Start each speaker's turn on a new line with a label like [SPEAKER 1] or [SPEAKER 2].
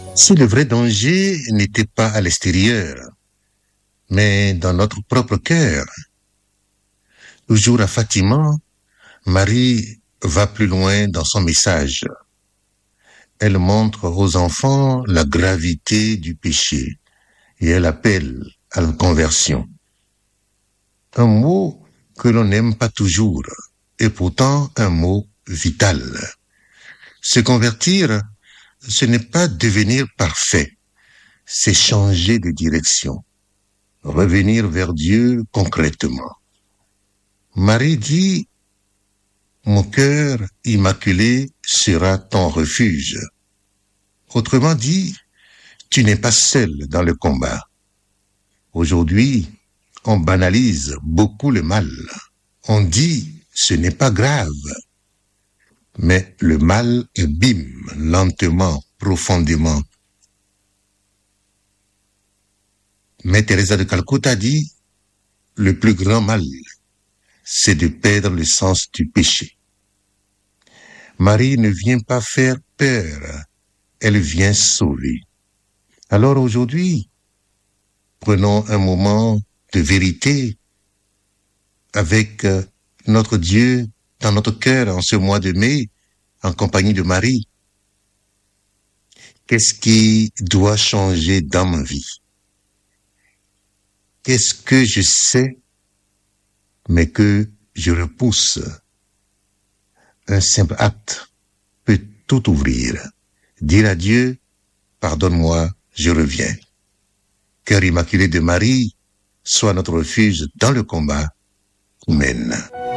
[SPEAKER 1] Si le vrai danger n'était pas à l'extérieur, mais dans notre propre cœur. Toujours à Fatima, Marie va plus loin dans son message. Elle montre aux enfants la gravité du péché et elle appelle à la conversion. Un mot que l'on n'aime pas toujours et pourtant un mot vital. Se convertir, ce n'est pas devenir parfait, c'est changer de direction, revenir vers Dieu concrètement. Marie dit, mon cœur immaculé sera ton refuge. Autrement dit, tu n'es pas seul dans le combat. Aujourd'hui, on banalise beaucoup le mal. On dit, ce n'est pas grave. Mais le mal abîme lentement, profondément. Mais Teresa de Calcutta dit, le plus grand mal, c'est de perdre le sens du péché. Marie ne vient pas faire peur, elle vient sauver. Alors aujourd'hui, prenons un moment de vérité avec notre Dieu dans notre cœur en ce mois de mai, en compagnie de Marie. Qu'est-ce qui doit changer dans ma vie? Qu'est-ce que je sais, mais que je repousse? Un simple acte peut tout ouvrir. Dire à Dieu, pardonne-moi, je reviens. Cœur immaculé de Marie, sois notre refuge dans le combat. Amen.